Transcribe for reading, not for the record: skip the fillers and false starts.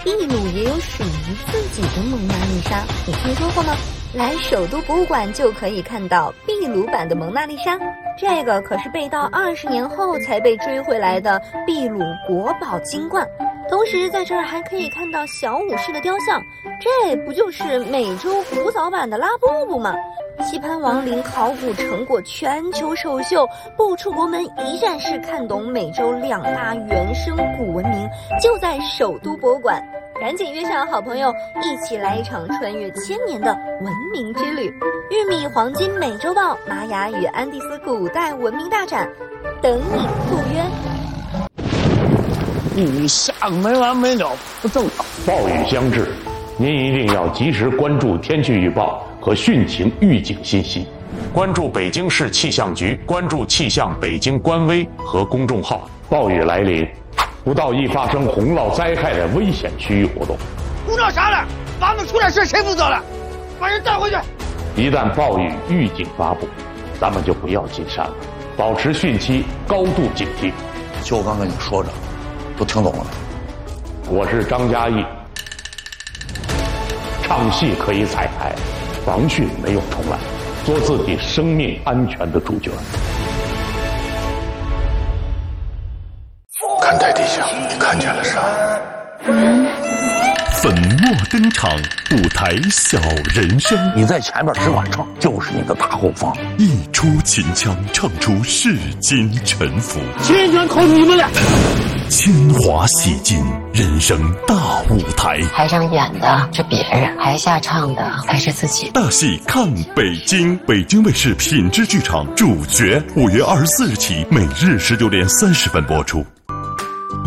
秘鲁也有属于自己的蒙娜丽莎，你听说过吗？来首都博物馆就可以看到秘鲁版的蒙娜丽莎，这个可是被盗20年后才被追回来的秘鲁国宝金冠。同时在这儿还可以看到小武士的雕像，这不就是美洲古早版的拉布布吗？棋盘王陵考古成果全球首秀，不出国门一站式看懂美洲2大原生古文明，就在首都博物馆。赶紧约上好朋友，一起来一场穿越1000年的文明之旅。玉米黄金美洲豹玛雅与安第斯古代文明大展，等你赴约。 雨下个没完没了，不正常。 暴雨将至，您一定要及时关注天气预报和汛情预警信息，关注北京市气象局，关注气象北京官微和公众号。暴雨来临，不到易发生洪涝灾害的危险区域活动。 鼓捣啥了？娃们出点事谁负责了？把人带回去。 一旦暴雨预警发布，咱们就不要进山了，保持汛期高度警惕。 就我刚跟你说着，都听懂了没？ 我是张嘉译。唱戏可以彩排，防汛没有重来，做自己生命安全的主角。 看台底下，你看见了啥？ 粉墨登场，舞台小人生。 你在前面只管唱，就是你的大后方。 一出秦腔，唱出世间沉浮。 钱全靠你们了。 铅华洗尽，人生大舞台。 台上演的是别人，台下唱的才是自己。 大戏看北京，北京卫视品质剧场主角，5月24日起，每日19点30分播出。